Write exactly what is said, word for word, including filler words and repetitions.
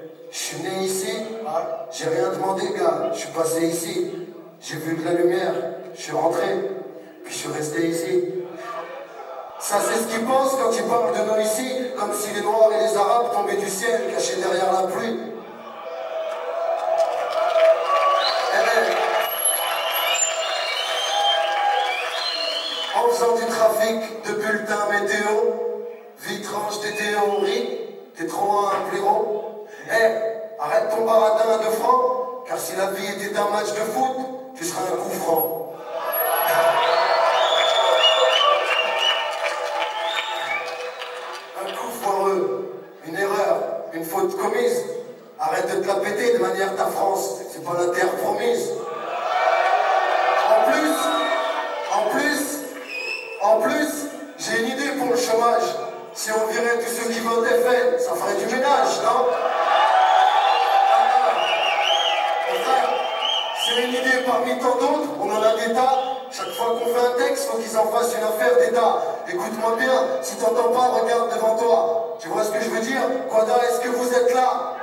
Je suis né ici, j'ai rien demandé, gars. Je suis passé ici, j'ai vu de la lumière, je suis rentré, puis je suis resté ici. Ça, c'est ce qu'ils pensent quand ils parlent de nous ici, comme si les Noirs et les Arabes tombaient du ciel, cachés derrière la pluie. Eh ben, en faisant du trafic de bulletins météo, vitrange tes théories, t'es trop un blaireau. Eh, arrête ton baradin de franc, car si la vie était un match de foot, tu seras un coup franc. Un coup foireux, une erreur, une faute commise. Arrête de te la péter de manière ta France, c'est pas la terre promise. En plus, en plus, en plus, j'ai une idée pour le chômage. Si on virait tous ceux qui votent F N, ça ferait du ménage, non? C'est une idée parmi tant d'autres, on en a des tas. Chaque fois qu'on fait un texte, faut qu'ils en fassent une affaire d'État. Écoute-moi bien, si t'entends pas, regarde devant toi. Tu vois ce que je veux dire? Quada, est-ce que vous êtes là?